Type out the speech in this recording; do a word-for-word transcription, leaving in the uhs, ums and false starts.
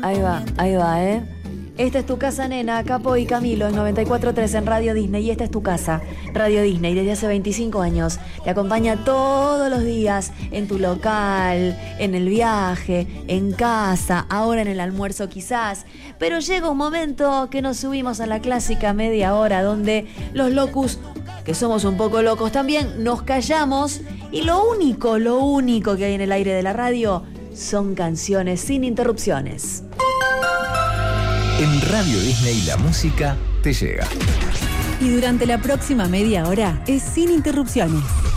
ahí va, ahí va, ¿eh? Esta es tu casa, nena, Capo y Camilo, en noventa y cuatro punto tres en Radio Disney. Y esta es tu casa, Radio Disney, desde hace veinticinco años. Te acompaña todos los días, en tu local, en el viaje, en casa, ahora en el almuerzo quizás. Pero llega un momento que nos subimos a la clásica media hora, donde los locus, que somos un poco locos también, nos callamos. Y lo único, lo único que hay en el aire de la radio son canciones sin interrupciones. En Radio Disney la música te llega. Y durante la próxima media hora es sin interrupciones.